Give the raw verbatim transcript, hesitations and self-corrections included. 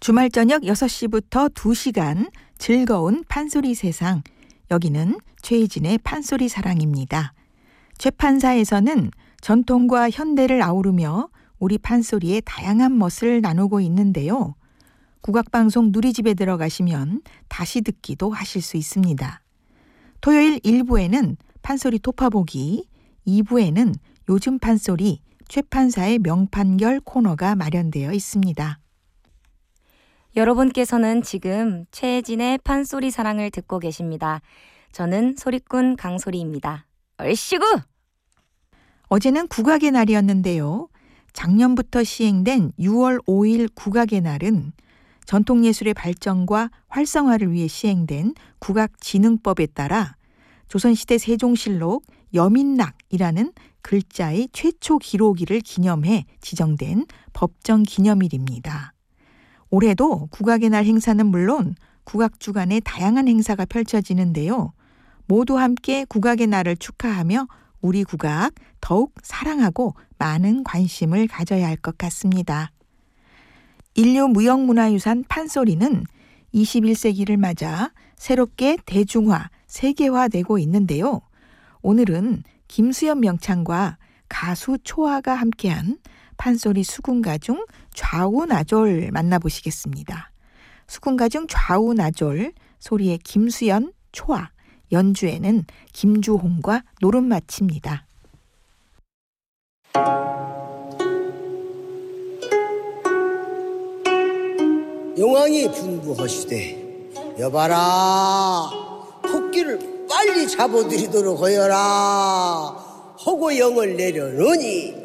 주말 저녁 여섯 시부터 두 시간 즐거운 판소리 세상. 여기는 최혜진의 판소리 사랑입니다. 최판사에서는 전통과 현대를 아우르며 우리 판소리의 다양한 멋을 나누고 있는데요. 국악방송 누리집에 들어가시면 다시 듣기도 하실 수 있습니다. 토요일 일 부에는 판소리 토파보기, 이 부에는 요즘 판소리 최판사의 명판결 코너가 마련되어 있습니다. 여러분께서는 지금 최혜진의 판소리 사랑을 듣고 계십니다. 저는 소리꾼 강소리입니다. 얼씨구! 어제는 국악의 날이었는데요. 작년부터 시행된 유월 오일 국악의 날은 전통예술의 발전과 활성화를 위해 시행된 국악진흥법에 따라 조선시대 세종실록 여민락이라는 글자의 최초 기록일을 기념해 지정된 법정 기념일입니다. 올해도 국악의 날 행사는 물론 국악 주간의 다양한 행사가 펼쳐지는데요. 모두 함께 국악의 날을 축하하며 우리 국악 더욱 사랑하고 많은 관심을 가져야 할 것 같습니다. 인류 무형문화유산 판소리는 이십일 세기를 맞아 새롭게 대중화, 세계화되고 있는데요. 오늘은 김수연 명창과 가수 초아가 함께한 판소리 수군가 중 좌우나졸 만나보시겠습니다. 수군가 중 좌우나졸, 소리의 김수연, 초아, 연주에는 김주홍과 노름마치입니다. 용왕이 분부하시되 여봐라 토끼를 빨리 잡아들이도록 하여라 하고 영을 내려놓으니